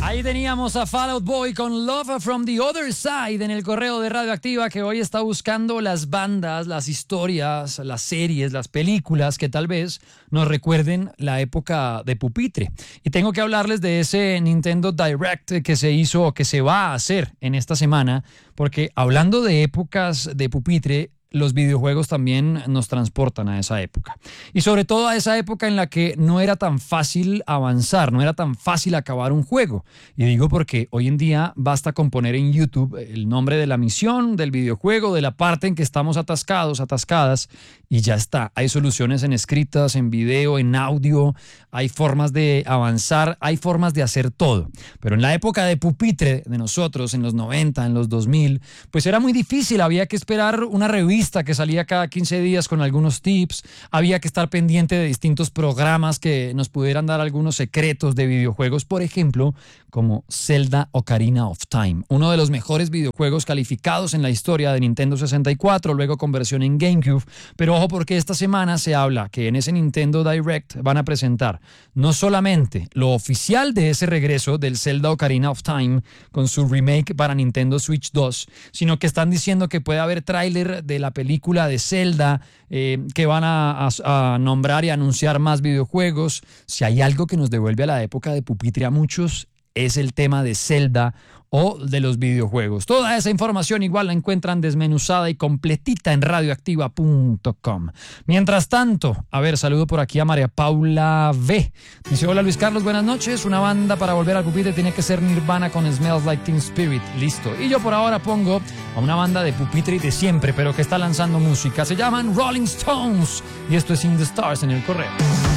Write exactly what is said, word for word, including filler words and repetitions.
Ahí teníamos a Fall Out Boy con Love from the Other Side en el correo de Radioactiva, que hoy está buscando las bandas, las historias, las series, las películas que tal vez nos recuerden la época de pupitre. Y tengo que hablarles de ese Nintendo Direct que se hizo o que se va a hacer en esta semana, porque hablando de épocas de pupitre, los videojuegos también nos transportan a esa época. Y sobre todo a esa época en la que no era tan fácil avanzar, no era tan fácil acabar un juego. Y digo porque hoy en día basta con poner en YouTube el nombre de la misión, del videojuego, de la parte en que estamos atascados, atascadas, y ya está. Hay soluciones en escritas, en video, en audio, hay formas de avanzar, hay formas de hacer todo. Pero en la época de pupitre de nosotros, en los noventa, en los dos mil, pues era muy difícil, había que esperar una revista que salía cada quince días con algunos tips, había que estar pendiente de distintos programas que nos pudieran dar algunos secretos de videojuegos, por ejemplo, como Zelda Ocarina of Time, uno de los mejores videojuegos calificados en la historia de Nintendo sesenta y cuatro, luego con versión en GameCube. Pero ojo, porque esta semana se habla que en ese Nintendo Direct van a presentar no solamente lo oficial de ese regreso del Zelda Ocarina of Time con su remake para Nintendo Switch dos, sino que están diciendo que puede haber tráiler de la película de Zelda, eh, que van a, a, a nombrar y anunciar más videojuegos. Si hay algo que nos devuelve a la época de pupitre a muchos, es el tema de Zelda o de los videojuegos. Toda esa información igual la encuentran desmenuzada y completita en radioactiva punto com. Mientras tanto, a ver, saludo por aquí a María Paula V. Dice: hola Luis Carlos, buenas noches. Una banda para volver al pupitre tiene que ser Nirvana con Smells Like Teen Spirit. Listo. Y yo por ahora pongo a una banda de pupitre y de siempre, pero que está lanzando música. Se llaman Rolling Stones y esto es In the Stars en el correo.